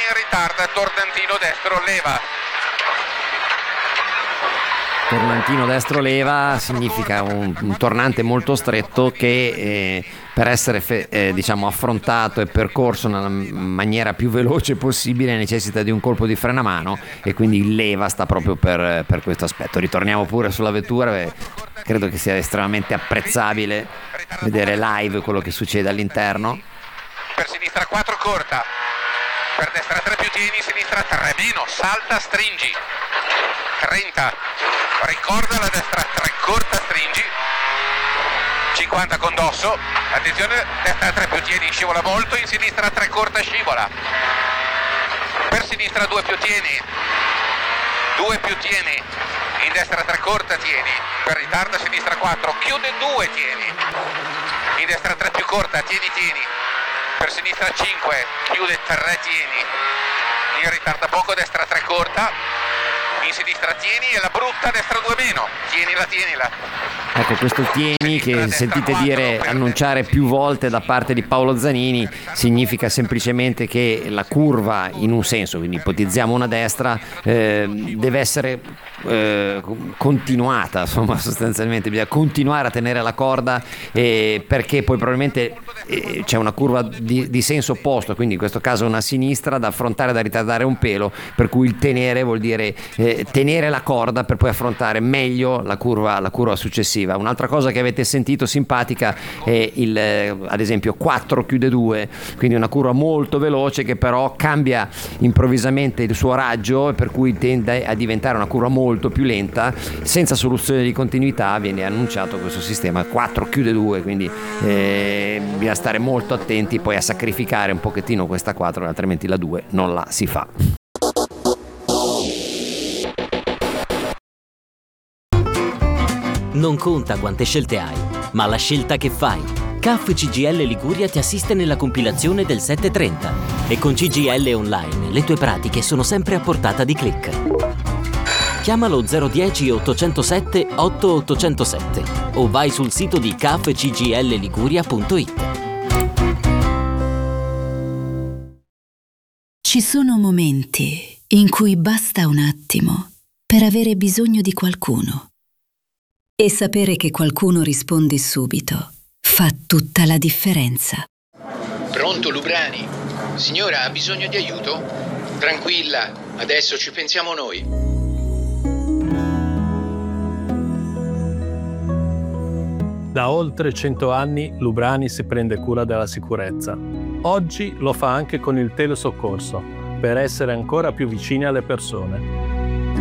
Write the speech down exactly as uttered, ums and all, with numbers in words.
in ritardo, tornantino destro leva. Tornantino destro leva significa un, un tornante molto stretto che eh, per essere fe, eh, diciamo affrontato e percorso nella maniera più veloce possibile necessita di un colpo di freno a mano, e quindi il leva sta proprio per, per questo aspetto. Ritorniamo pure sulla vettura, beh, credo che sia estremamente apprezzabile vedere live quello che succede all'interno. Per sinistra quattro corta, per destra tre più tieni, sinistra tre meno, salta, stringi, trenta, ricorda la destra tre corta, stringi, cinquanta con dosso, attenzione, destra tre più tieni, scivola molto, in sinistra tre corta, scivola, per sinistra due più tieni, due più tieni, in destra tre corta, tieni, per ritardo a sinistra quattro, chiude due, tieni, in destra tre più corta, tieni, tieni, per sinistra cinque, chiude tre, tieni, in ritardo poco, destra tre corta, in sinistra tieni e la brutta, destra due meno, tienila, tienila. Ecco, questo tieni che sentite dire, annunciare più volte da parte di Paolo Zanini, significa semplicemente che la curva, in un senso, quindi ipotizziamo una destra, eh, deve essere eh, continuata, insomma, sostanzialmente bisogna continuare a tenere la corda, eh, perché poi probabilmente eh, c'è una curva di, di senso opposto, quindi in questo caso una sinistra da affrontare, da ritardare un pelo, per cui il tenere vuol dire eh, tenere la corda per poi affrontare meglio la curva, la curva successiva. Un'altra cosa che avete sentito simpatica è il, eh, ad esempio quattro chiude due, quindi una curva molto veloce che però cambia improvvisamente il suo raggio, per cui tende a diventare una curva molto più lenta, senza soluzione di continuità. Viene annunciato questo sistema quattro chiude due, quindi eh, bisogna stare molto attenti poi a sacrificare un pochettino questa quattro, altrimenti la due non la si fa. Non conta quante scelte hai, ma la scelta che fai. C A F C G I L Liguria ti assiste nella compilazione del settecentotrenta e con C G I L Online le tue pratiche sono sempre a portata di click. Chiamalo zero uno zero ottocentosette otto ottocentosette o vai sul sito di c f c g l liguria punto it. Ci sono momenti in cui basta un attimo per avere bisogno di qualcuno. E sapere che qualcuno risponde subito fa tutta la differenza. Pronto, Lubrani? Signora, ha bisogno di aiuto? Tranquilla, adesso ci pensiamo noi. Da oltre cento anni Lubrani si prende cura della sicurezza. Oggi lo fa anche con il telesoccorso, per essere ancora più vicini alle persone.